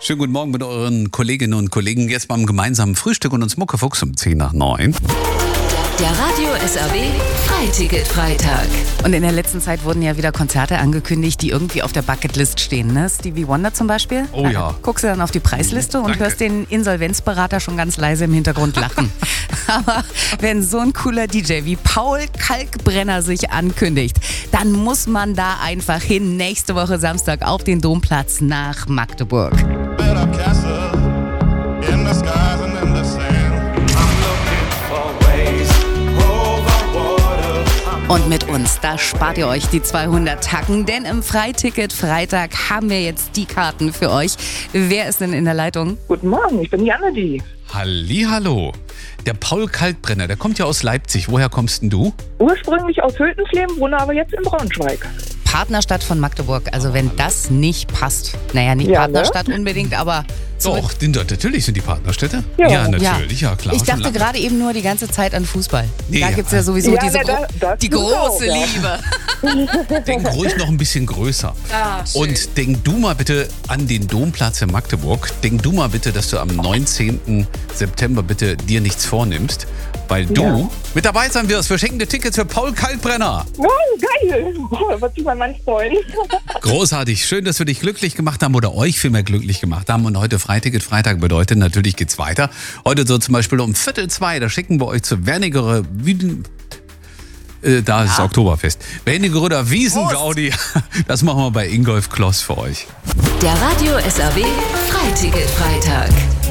Schönen guten Morgen mit euren Kolleginnen und Kollegen. Jetzt beim gemeinsamen Frühstück und uns Muckefuchs um 10:10. Der Radio SAW Freiticket-Freitag. Und in der letzten Zeit wurden ja wieder Konzerte angekündigt, die irgendwie auf der Bucketlist stehen. Ne? Stevie Wonder zum Beispiel. Oh ja. Guckst du dann auf die Preisliste und hörst den Insolvenzberater schon ganz leise im Hintergrund lachen. Aber wenn so ein cooler DJ wie Paul Kalkbrenner sich ankündigt, dann muss man da einfach hin. Nächste Woche Samstag auf den Domplatz nach Magdeburg. Und mit uns, da spart ihr euch die 200 Tacken, denn im Freiticket-Freitag haben wir jetzt die Karten für euch. Wer ist denn in der Leitung? Guten Morgen, ich bin die Anneli. Hallihallo. Der Paul Kalkbrenner, der kommt ja aus Leipzig. Woher kommst denn du? Ursprünglich aus Hültensleben, wohne aber jetzt in Braunschweig. Partnerstadt von Magdeburg. Also wenn das nicht passt, naja, nicht Ja, Partnerstadt unbedingt, aber... Doch, natürlich sind die Partnerstädte. Ja. Natürlich, ja klar. Ich schon dachte lange. gerade eben nur die ganze Zeit an Fußball. Nee, Da gibt es ja sowieso Ja, diese das die tut's auch, große ja. Liebe. Denk ruhig noch ein bisschen größer. schön. Und denk du mal bitte an den Domplatz in Magdeburg. Denk du mal bitte, dass du am 19. September bitte dir nichts vornimmst, weil du mit dabei sein wirst. Wir schenken dir Tickets für Paul Kalkbrenner. Wow, geil. Boah, wird sich mein Mann freuen. Großartig. Schön, dass wir dich glücklich gemacht haben oder euch vielmehr glücklich gemacht haben. Und heute Freiticket-Freitag bedeutet, natürlich geht's weiter. Heute so zum Beispiel um 1:45, da schicken wir euch zur Wernigerer da ist Oktoberfest. Wernigerer Wiesengaudi. Das machen wir bei Ingolf Kloss für euch. Der Radio SAW Freiticket-Freitag.